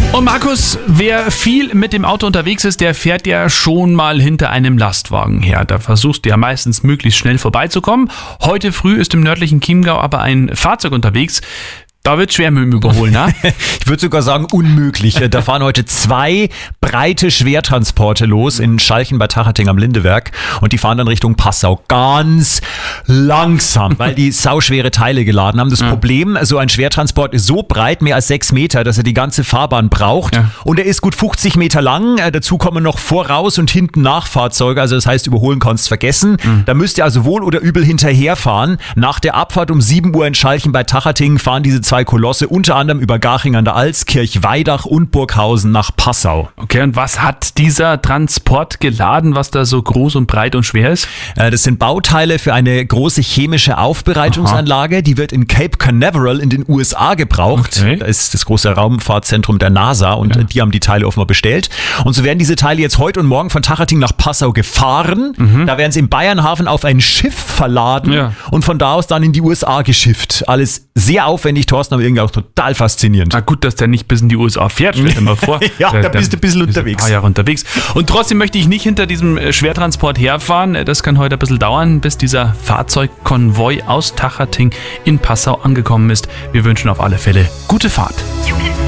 Und Markus, wer viel mit dem Auto unterwegs ist, der fährt ja schon mal hinter einem Lastwagen her. Da versuchst du ja meistens möglichst schnell vorbeizukommen. Heute früh ist im nördlichen Chiemgau aber ein Fahrzeug unterwegs. Da wird schwer mit dem Überholen, ne? Ich würde sogar sagen unmöglich. Da fahren heute 2 breite Schwertransporte los in Schalchen bei Tachating am Lindewerk und die fahren dann Richtung Passau ganz langsam, weil die sauschwere Teile geladen haben. Das Problem, so ein Schwertransport ist so breit, mehr als 6 Meter, dass er die ganze Fahrbahn braucht und er ist gut 50 Meter lang. Dazu kommen noch Voraus- und hinten Nachfahrzeuge, also das heißt, überholen kannst du vergessen. Da müsst ihr also wohl oder übel hinterherfahren. Nach der Abfahrt um 7 Uhr in Schalchen bei Tachating fahren diese 2 Kolosse unter anderem über Garching an der Alz, Kirchweidach und Burghausen nach Passau. Okay, und was hat dieser Transport geladen, was da so groß und breit und schwer ist? Das sind Bauteile für eine große chemische Aufbereitungsanlage. Aha. Die wird in Cape Canaveral in den USA gebraucht. Okay. Da ist das große Raumfahrtzentrum der NASA und die haben die Teile offenbar bestellt. Und so werden diese Teile jetzt heute und morgen von Tachating nach Passau gefahren. Da werden sie im Bayernhafen auf ein Schiff verladen und von da aus dann in die USA geschifft. Alles sehr aufwendig, Thorsten, aber irgendwie auch total faszinierend. Na gut, dass der nicht bis in die USA fährt, stell dir mal vor. Ja, da bist du ein bisschen unterwegs. Ein paar Jahre unterwegs. Und trotzdem möchte ich nicht hinter diesem Schwertransport herfahren. Das kann heute ein bisschen dauern, bis dieser Fahrzeugkonvoi aus Tachating in Passau angekommen ist. Wir wünschen auf alle Fälle gute Fahrt.